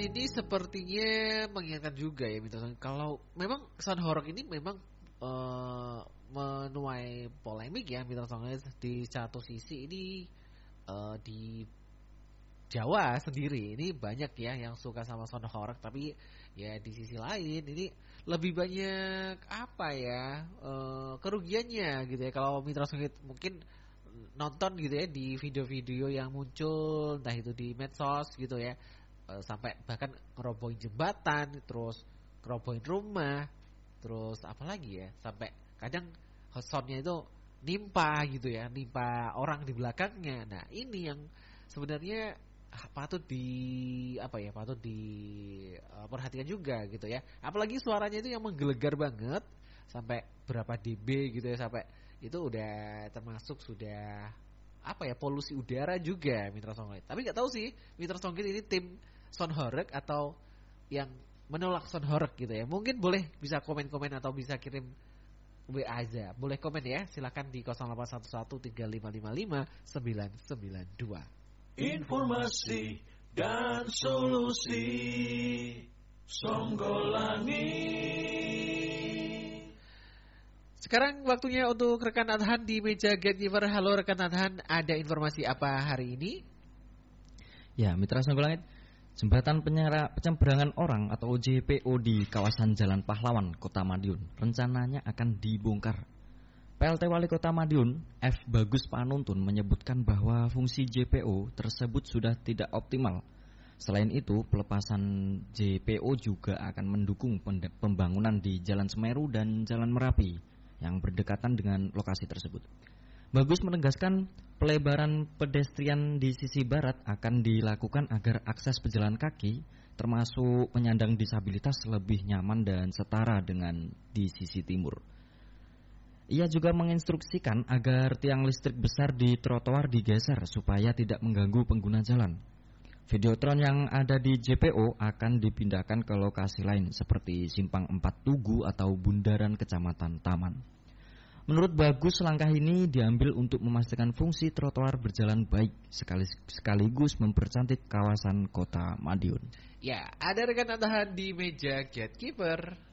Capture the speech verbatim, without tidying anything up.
ini sepertinya mengingatkan juga ya Mitra Songgit. Kalau memang Sound Horeg ini memang uh, menuai polemik ya Mitra Songgit. Di satu sisi ini uh, di Jawa sendiri ini banyak ya yang suka sama Sound Horeg, tapi ya di sisi lain ini lebih banyak apa ya uh, kerugiannya gitu ya. Kalau Mitra Songgit mungkin nonton gitu ya di video-video yang muncul entah itu di medsos gitu ya, uh, sampai bahkan ngerobohin jembatan, terus ngerobohin rumah, terus apalagi ya, sampai kadang soundnya itu nimpa gitu ya, nimpa orang di belakangnya. Nah ini yang sebenarnya patut di apa ya patut di uh, perhatikan juga gitu ya, apalagi suaranya itu yang menggelegar banget sampai berapa dB gitu ya, sampai itu udah termasuk sudah apa ya polusi udara juga Mitra Songgit. Tapi nggak tahu sih Mitra Songgit ini tim Sound Horeg atau yang menolak Sound Horeg gitu ya. Mungkin boleh bisa komen-komen atau bisa kirim W A aja, boleh komen ya, silakan di nol delapan satu satu tiga lima lima lima sembilan sembilan dua. Informasi dan solusi Songgolani. Sekarang waktunya untuk rekan Adhan di meja Gatekeeper. Halo rekan Adhan, ada informasi apa hari ini? Ya, Mitra Songgolangit, jembatan penyera, penyeberangan orang atau J P O di kawasan Jalan Pahlawan, Kota Madiun rencananya akan dibongkar. P L T Wali Kota Madiun, F. Bagus Panuntun menyebutkan bahwa fungsi J P O tersebut sudah tidak optimal. Selain itu, pelepasan J P O juga akan mendukung pembangunan di Jalan Semeru dan Jalan Merapi yang berdekatan dengan lokasi tersebut. Bagus menegaskan pelebaran pedestrian di sisi barat akan dilakukan agar akses pejalan kaki termasuk penyandang disabilitas lebih nyaman dan setara dengan di sisi timur. Ia juga menginstruksikan agar tiang listrik besar di trotoar digeser supaya tidak mengganggu pengguna jalan. Videotron yang ada di J P O akan dipindahkan ke lokasi lain seperti Simpang empat Tugu atau Bundaran Kecamatan Taman. Menurut Bagus, langkah ini diambil untuk memastikan fungsi trotoar berjalan baik sekaligus mempercantik kawasan Kota Madiun. Ya, ada rekan Adhan di meja Gatekeeper.